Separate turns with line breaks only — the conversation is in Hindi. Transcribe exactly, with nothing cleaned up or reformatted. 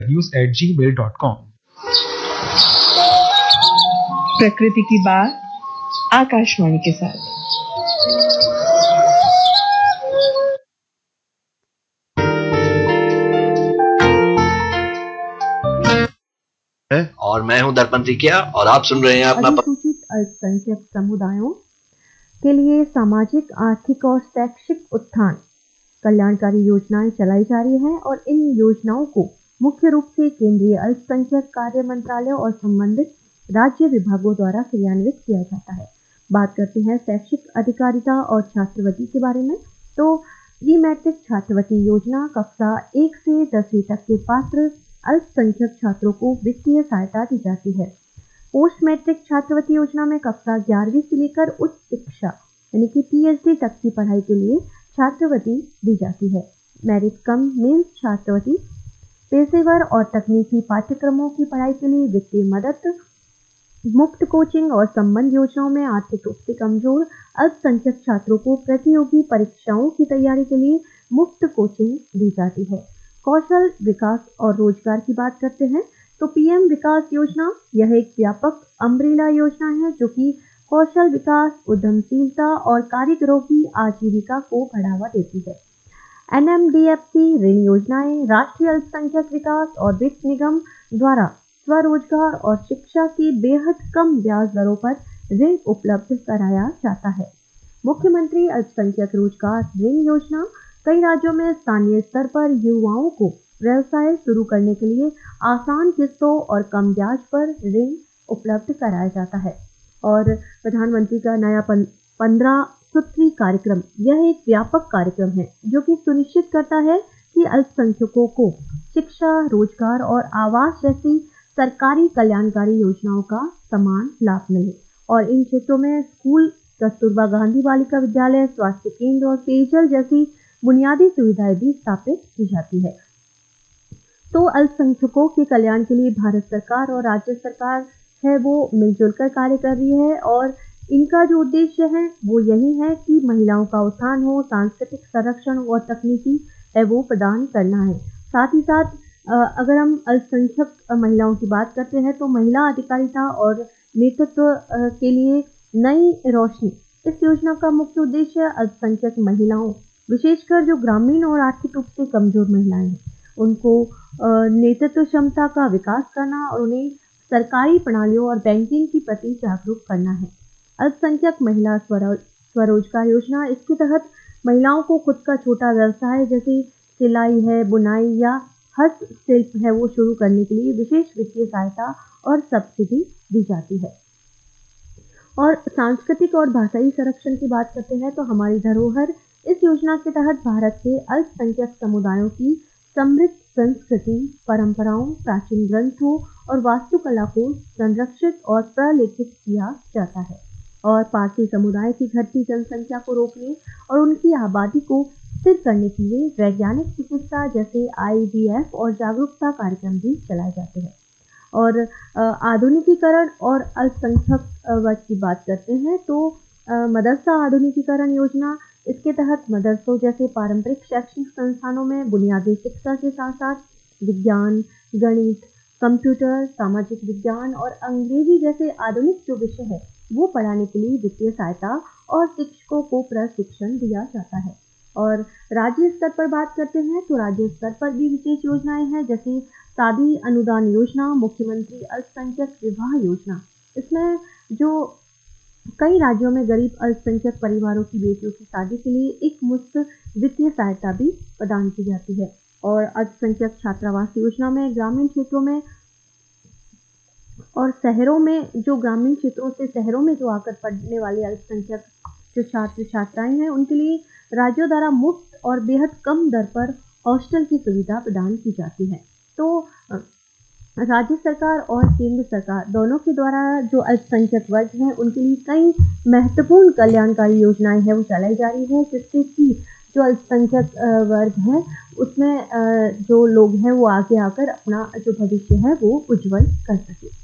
news at gmail dot com।
प्रकृति की बात आकाशवाणी के साथ।
और मैं हूं दर्पण सिकिया और आप सुन रहे हैं अपना
अनुसूचित अल्पसंख्यक समुदायों के लिए सामाजिक, आर्थिक और शैक्षिक उत्थान कल्याणकारी योजनाएं चलाई जा रही हैं और इन योजनाओं को मुख्य रूप से केंद्रीय अल्पसंख्यक कार्य मंत्रालय और संबंधित राज्य विभागों द्वारा क्रियान्वित किया जाता है। बात करते हैं शैक्षिक अधिकारिता और छात्रवृत्ति के बारे में। तो प्री मैट्रिक छात्रवृत्ति योजना कक्षा एक से दसवीं तक के पात्र अल्पसंख्यक छात्रों को वित्तीय सहायता दी जाती है। पोस्ट मैट्रिक छात्रवृत्ति योजना में कक्षा ग्यारहवीं से लेकर उच्च शिक्षा यानी कि पीएचडी तक की पढ़ाई के लिए छात्रवृत्ति दी जाती है। मेरिट कम मेंस छात्रवृत्ति पेशेवर और तकनीकी पाठ्यक्रमों की पढ़ाई के लिए वित्तीय मदद, मुफ्त कोचिंग और संबंध योजनाओं में आर्थिक रूप से कमजोर अल्पसंख्यक छात्रों को प्रतियोगी परीक्षाओं की तैयारी के लिए मुफ्त कोचिंग दी जाती है। कौशल विकास और रोजगार की बात करते हैं तो पीएम विकास योजना यह एक व्यापक अम्ब्रेला योजना है जो कि कौशल विकास, उद्यमशीलता और कारीगरों की आजीविका को बढ़ावा देती है। एनएमडीएफसी ऋण योजनाएं राष्ट्रीय अल्पसंख्यक विकास और वित्त निगम द्वारा स्वरोजगार और शिक्षा की बेहद कम ब्याज दरों पर ऋण उपलब्ध कराया जाता है। मुख्यमंत्री अल्पसंख्यक रोजगार ऋण योजना कई राज्यों में स्थानीय स्तर पर युवाओं को व्यवसाय शुरू करने के लिए आसान किस्तों और कम ब्याज पर ऋण उपलब्ध कराया जाता है। और प्रधानमंत्री का नया पंद्रह सूत्री कार्यक्रम यह एक व्यापक कार्यक्रम है जो कि सुनिश्चित करता है कि अल्पसंख्यकों को शिक्षा, रोजगार और आवास जैसी सरकारी कल्याणकारी योजनाओं का समान लाभ मिले और इन क्षेत्रों में स्कूल, कस्तूरबा गांधी बालिका विद्यालय, स्वास्थ्य केंद्र और पेयजल जैसी बुनियादी सुविधाएं भी स्थापित की जाती है। तो अल्पसंख्यकों के कल्याण के लिए भारत सरकार और राज्य सरकार है वो मिलजुल कर कार्य कर रही है और इनका जो उद्देश्य है वो यही है कि महिलाओं का उत्थान हो, सांस्कृतिक संरक्षण और तकनीकी है वो प्रदान करना है। साथ ही साथ अगर हम अल्पसंख्यक महिलाओं की बात करते हैं तो महिला अधिकारिता और नेतृत्व के लिए नई रोशनी इस योजना का मुख्य उद्देश्य अल्पसंख्यक महिलाओं, विशेषकर जो ग्रामीण और आर्थिक रूप से कमजोर महिलाएं हैं, उनको नेतृत्व क्षमता का विकास करना और उन्हें सरकारी प्रणालियों और बैंकिंग के प्रति जागरूक करना है। अल्पसंख्यक महिला स्वरोजगार योजना इसके तहत महिलाओं को खुद का छोटा व्यवसाय जैसे सिलाई है, बुनाई या हस्तशिल्प है वो शुरू करने के लिए विशेष वित्तीय सहायता और सब्सिडी दी जाती है। और सांस्कृतिक और भाषाई संरक्षण की बात करते हैं तो हमारी धरोहर इस योजना के तहत भारत के अल्पसंख्यक समुदायों की समृद्ध संस्कृति, परंपराओं, प्राचीन ग्रंथों और वास्तुकला को संरक्षित और प्रलेखित किया जाता है। और पारसी समुदाय की घटती जनसंख्या को रोकने और उनकी आबादी को स्थिर करने के लिए वैज्ञानिक चिकित्सा जैसे आईवीएफ और जागरूकता कार्यक्रम भी चलाए जाते हैं। और आधुनिकीकरण और अल्पसंख्यक वर्ग की बात करते हैं तो मदरसा आधुनिकीकरण योजना इसके तहत मदरसों जैसे पारंपरिक शैक्षणिक संस्थानों में बुनियादी शिक्षा के साथ साथ विज्ञान, गणित, कंप्यूटर, सामाजिक विज्ञान और अंग्रेजी जैसे आधुनिक जो विषय है वो पढ़ाने के लिए वित्तीय सहायता और शिक्षकों को प्रशिक्षण दिया जाता है। और राज्य स्तर पर बात करते हैं तो राज्य स्तर पर भी विशेष योजनाएं हैं जैसे शादी अनुदान योजना, मुख्यमंत्री अल्पसंख्यक विवाह योजना। इसमें जो कई राज्यों में गरीब अल्पसंख्यक परिवारों की बेटियों की शादी के लिए एक मुफ्त वित्तीय सहायता भी प्रदान की जाती है। और अल्पसंख्यक छात्रावास योजना में ग्रामीण क्षेत्रों में और शहरों में जो ग्रामीण क्षेत्रों से शहरों में जो आकर पढ़ने वाले अल्पसंख्यक जो छात्र छात्राएं हैं उनके लिए राज्यों द्वारा मुफ्त और बेहद कम दर पर हॉस्टल की सुविधा प्रदान की जाती है। तो राज्य सरकार और केंद्र सरकार दोनों के द्वारा जो अल्पसंख्यक वर्ग हैं उनके लिए कई महत्वपूर्ण कल्याणकारी योजनाएं हैं वो चलाई जा रही है जिससे कि जो अल्पसंख्यक वर्ग है उसमें जो लोग हैं वो आगे आकर अपना जो भविष्य है वो उज्जवल कर सके।